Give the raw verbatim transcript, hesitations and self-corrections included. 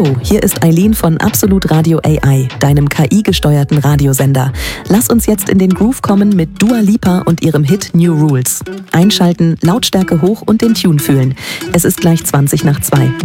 Hallo, hier ist Eileen von Absolut Radio A I, deinem K I-gesteuerten Radiosender. Lass uns jetzt in den Groove kommen mit Dua Lipa und ihrem Hit New Rules. Einschalten, Lautstärke hoch und den Tune fühlen. Es ist gleich zwanzig nach zwei.